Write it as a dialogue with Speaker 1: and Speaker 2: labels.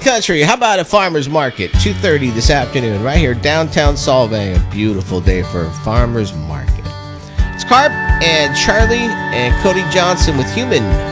Speaker 1: Country. How about a farmer's market? 2:30 this afternoon, right here, downtown Solvang. A beautiful day for a farmer's market. It's Carp and Charlie and Cody Johnson with Human.